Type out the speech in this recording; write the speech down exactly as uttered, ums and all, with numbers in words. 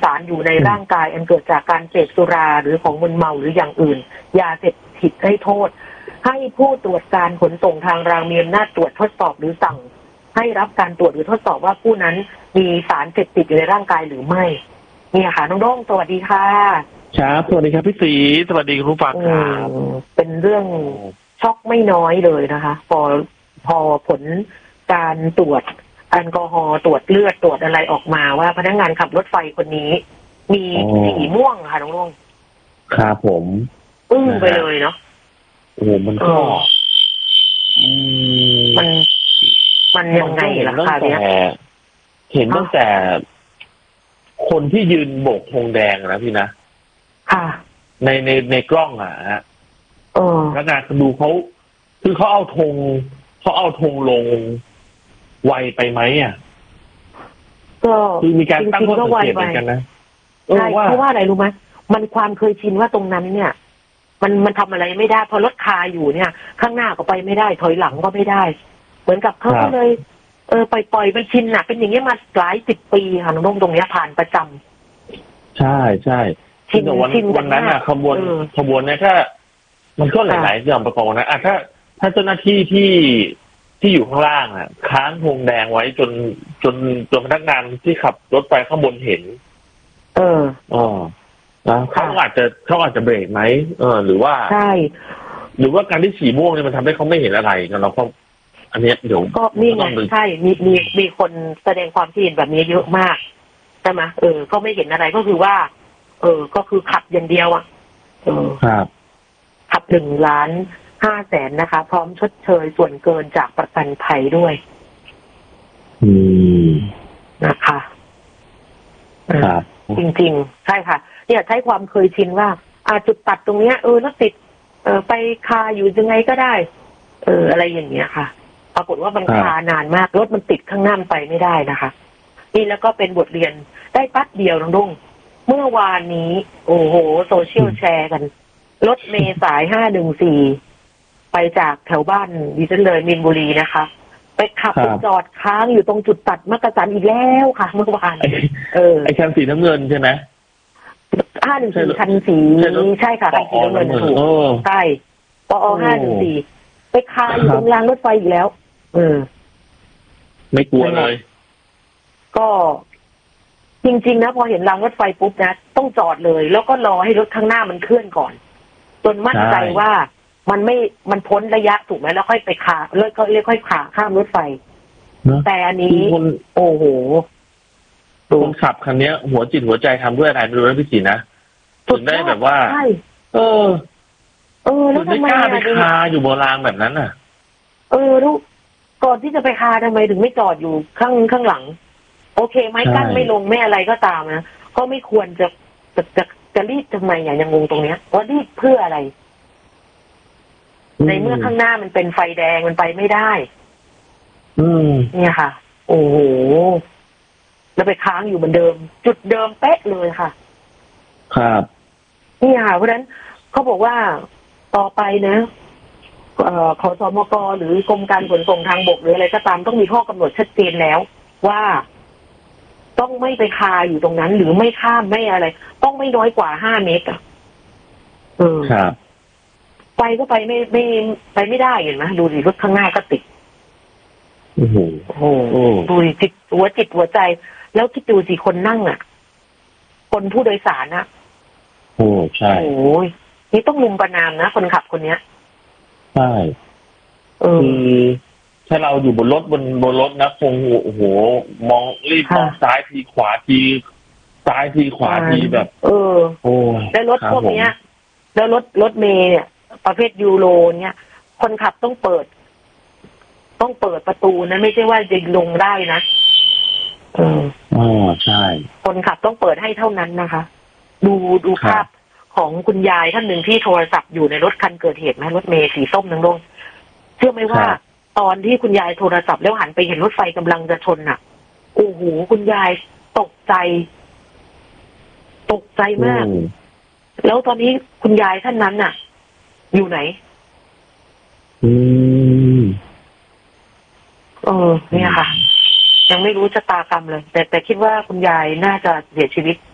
สารอยู่ในร่างกายอันเกิดจากการเสพสุราหรือของมึนเมาหรืออย่างอื่นยาเสพติดให้โทษให้ผู้ตรวจการขนส่งทางรางมีอำนาจตรวจทดสอบหรือสั่งให้รับการตรวจหรือทดสอบว่าผู้นั้นมีสารเสพติดอยู่ในร่างกายหรือไม่เนี่ยค่ะน้องโด่งสวัสดีค่ะครับสวัสดีครับพี่ศรีสวัสดีคุณผู้ฟังครับเป็นเรื่องช็อกไม่น้อยเลยนะคะพอพอผลการตรวจแอลกอฮอล์ตรวจเลือดตรวจอะไรออกมาว่าพนักงานขับรถไฟคนนี้มีสีม่วงค่ะน้องโด่งครับผมอึ้งไปเลยเนาะโอ้มันก็มันมันยังไงล่ะคะเนี่ยเห็นตั้งแต่คนที่ยืนโบกธงแดงนะพี่นะค่ะในในในกล้องอ่ะฮะเออพนักงานดูเขาคือเขาเอาธงเขาเอาธงลงไวไปไหมอ่ะก็คือมีการตั้งข้อสังเกตเหมือนกันนะใช่เพราะว่าอะไรรู้ไหมมันความเคยชินว่าตรงนั้นเนี่ยมันมันทำอะไรไม่ได้พอรถคาอยู่เนี่ยข้างหน้าก็ไปไม่ได้ถอยหลังก็ไม่ได้เหมือนกับเขาก็เลยเออปล่อยปล่อยมันชินน่ะเป็นอย่างเงี้ยมาหลายสิบปีค่ะน้องตรงเนี้ยผ่านประจำใช่ใช่ชินวันวันนั้นอ่ะขบวนขบวนเนี่ยถ้ามันก็หลายๆอย่างประกอบนะอ่ะถ้าถ้าเจ้าหน้าที่ที่ที่อยู่ข้างล่างอ่ะค้างธงแดงไว้จนจนจนพนักงานที่ขับรถไฟข้างบนเห็นเอออ๋อนะเขาอาจจะเขาอาจจะเบรกไหมเออหรือว่าใช่หรือว่าการที่ฉี่ม่วงเนี่ยมันทำให้เขาไม่เห็นอะไรกันเราก็อันนี้เดี๋ยวก็นี่ไงใช่มีมีมีคนแสดงความคิดเห็นแบบนี้เยอะมากใช่ไหมเออก็ไม่เห็นอะไรก็คือว่าเออก็คือขับอย่างเดียวอ่ะเออครับขับหนึ่งล้านห้าแสนนะคะพร้อมชดเชยส่วนเกินจากประกันภัยด้วยอืมนะคะครับจริงๆใช่ค่ะเนี่ยใช้ความเคยชินว่าอาจุดตัดตรงเนี้ยเออรถติดเออไปคาอยู่ยังไงก็ได้เอออะไรอย่างเงี้ยค่ะปรากฏว่ามันคานานมากรถมันติดข้างหน้าไปไม่ได้นะคะนี่แล้วก็เป็นบทเรียนได้ปั๊บเดียวน้องดุ้งเมื่อวานนี้โอ้โหโซเชียลแชร์กันรถเมล์สายห้าหนึ่งสี่ไปจากแถวบ้านดิฉันเลยมีนบุรีนะคะไปขับไปจอดค้างอยู่ตรงจุดตัดมักกะสันอีกแล้วค่ะเมื่อวานเออไอคันสีน้ำเงินใช่ไหมห้าหนึ่งสี่คันสีใช่ค่ะคันสีน้ำเงินถูกใช่ปอห้าหนึ่งสี่ไปคาอยู่ตรงรางรถไฟอีกแล้วเออไม่กลัวเลยก็จริงๆนะพอเห็นรางรถไฟปุ๊บนะต้องจอดเลยแล้วก็รอให้รถข้างหน้ามันเคลื่อนก่อนจนมั่นใจว่ามันไม่มันพ้นระยะถูกไหมแล้วค่อยไปขาแล้วก็เรียกค่อยขาข้ามรถไฟแต่อันนี้โอ้โหคนขับคันนี้หัวจิตหัวใจทำด้วยอะไรไม่รู้นะพี่ศรีนะถึงได้แบบว่าเออเออแล้วทำไมไปคาอยู่บนรางแบบนั้นน่ะเออรู้ก่อนที่จะไปคาทำไมถึงไม่จอดอยู่ข้างข้างหลังโอเคไม้กั้นไม่ลงไม่อะไรก็ตามนะก็ไม่ควรจะจะจะจะรีบทำไมอย่างยังงงตรงเนี้ยว่ารีบเพื่ออะไรในเมื่อข้างหน้ามันเป็นไฟแดงมันไปไม่ได้อืมเนี่ยค่ะโอ้โหแล้วไปค้างอยู่เหมือนเดิมจุดเดิมเป๊ะเลยค่ะครับนี่ค่ะเพราะฉะนั้นเขาบอกว่าต่อไปนะเอ่อขสมกหรือกรมการขนส่งทางบกหรืออะไรก็ตามต้องมีข้อกำหนดชัดเจนแล้วว่าต้องไม่ไปคาอยู่ตรงนั้นหรือไม่ข้ามไม่อะไรต้องไม่น้อยกว่าห้าเมตรอ่ะเออครับไปก็ไปไม่ไม่ไปไม่ได้เห็นไหมดูดิรถข้างหน้าก็ติดโอ้โหโอ้โหดูดิจิตหัวจิตหัวใจแล้วคิดดูสิคนนั่งอ่ะคนผู้โดยสารนะโอ้ใช่โอ้ยนี่ต้องมุมประนามนะคนขับคนเนี้ยใช่คือถ้าเราอยู่บนรถบนบนรถนะคงโอ้โหมองรีบมองซ้ายทีขวาทีซ้ายทีขวาทีแบบเออโอ้แล้วรถพวกเนี้ยแล้วรถรถเมล์เนี่ยประเภทยูโรเนี่ยคนขับต้องเปิดต้องเปิดประตูนะไม่ใช่ว่าจะลงได้นะเอออ๋อใช่คนขับต้องเปิดให้เท่านั้นนะคะดูดูภาพของคุณยายท่านหนึ่งที่โทรศัพท์อยู่ในรถคันเกิดเหตุไหมรถเมล์สีส้มนั่งลงเชื่อไหมว่าตอนที่คุณยายโทรศัพท์แล้วหันไปเห็นรถไฟกำลังจะชนอ่ะโอ้โหคุณยายตกใจตกใจมากแล้วตอนนี้คุณยายท่านนั้นน่ะอยู่ไหนอืมเออเนี่ยค่ะยังไม่รู้ชะตากรรมเลยแต่แต่คิดว่าคุณยายน่าจะเสียชีวิต